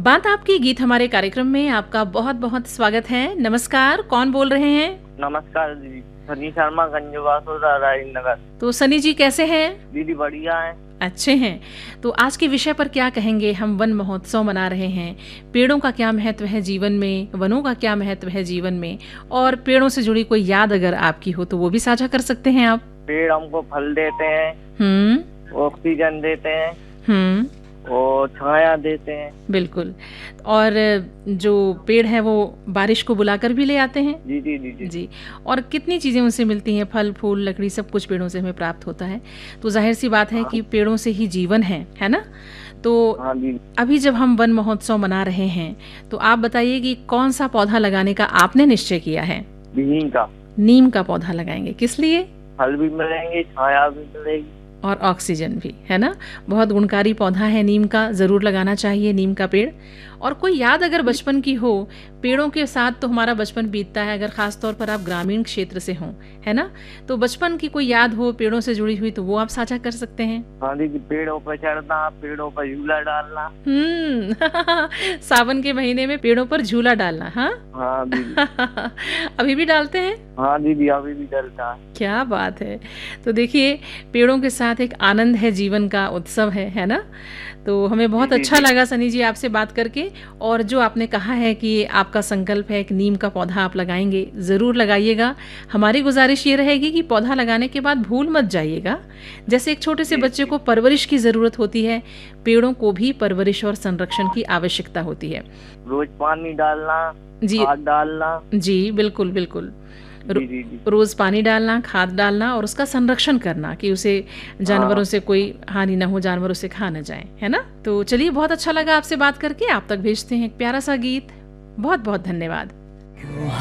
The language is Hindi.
बात आपकी गीत हमारे कार्यक्रम में आपका बहुत बहुत स्वागत है। नमस्कार, कौन बोल रहे हैं? नमस्कार दीदी, सनी शर्मा गंजवासोदा राजेंद्र नगर। तो सनी जी कैसे हैं? दीदी बढ़िया है। अच्छे हैं। तो आज के विषय पर क्या कहेंगे? हम वन महोत्सव मना रहे हैं। पेड़ों का क्या महत्व है जीवन में, वनों का क्या महत्व है जीवन में, और पेड़ों से जुड़ी कोई याद अगर आपकी हो तो वो भी साझा कर सकते हैं आप। पेड़ हमको फल देते हैं, ऑक्सीजन देते हैं और छाया देते हैं। बिल्कुल। और जो पेड़ है वो बारिश को बुलाकर भी ले आते हैं। जी जी जी जी जी। और कितनी चीजें उनसे मिलती हैं, फल फूल लकड़ी सब कुछ पेड़ों से हमें प्राप्त होता है। तो जाहिर सी बात है कि पेड़ों से ही जीवन है ना। तो अभी जब हम वन महोत्सव मना रहे हैं तो आप बताइए कि कौन सा पौधा लगाने का आपने निश्चय किया है? नीम का पौधा लगाएंगे। किस लिए? फल भी मिलेंगे, छाया भी मिलेगी और ऑक्सीजन भी, है ना। बहुत गुणकारी पौधा है नीम का, जरूर लगाना चाहिए नीम का पेड़। और कोई याद अगर बचपन की हो, पेड़ों के साथ तो हमारा बचपन बीतता है, अगर खास तौर पर आप ग्रामीण क्षेत्र से हों, है ना, तो बचपन की कोई याद हो पेड़ों से जुड़ी हुई तो वो आप साझा कर सकते हैं। हाँ दीदी, पेड़ों पर चढ़ना, पेड़ों पर झूला डालना। सावन के महीने में पेड़ों पर झूला डालना। हाँ दीदी। अभी भी डालते हैं? हाँ दीदी, अभी भी डलता है। क्या बात है। तो देखिए, पेड़ों के साथ एक आनंद है, जीवन का उत्सव है ना। तो हमें बहुत अच्छा लगा सनी जी आपसे बात करके। और जो आपने कहा है कि आपका संकल्प है कि नीम का पौधा आप लगाएंगे, ज़रूर लगाइएगा। हमारी गुजारिश ये रहेगी कि पौधा लगाने के बाद भूल मत जाइएगा। जैसे एक छोटे से बच्चे को परवरिश की ज़रूरत होती है, पेड़ों को भी परवरिश और संरक्षण की आवश्यकता होती है। रोज पानी डालना, जी, खाद डालना। जी बिल्कुल बिल्कुल। रोज पानी डालना, खाद डालना और उसका संरक्षण करना कि उसे जानवरों से कोई हानि ना हो, जानवर उसे खा न जाए, है ना। तो चलिए, बहुत अच्छा लगा आपसे बात करके। आप तक भेजते हैं एक प्यारा सा गीत। बहुत बहुत धन्यवाद।